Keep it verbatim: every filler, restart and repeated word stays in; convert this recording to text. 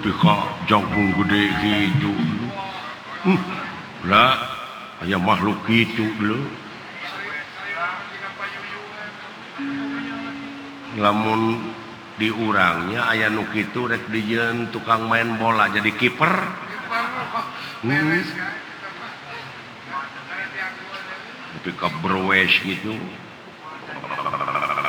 nepi ka jagung gede gitu. Hmm. Lah aya makhluk gitu lho. Lamun di urangnya aya nu kitu rek dijieun tukang main bola jadi kiper. Hmm. Tapi ka browes gitu.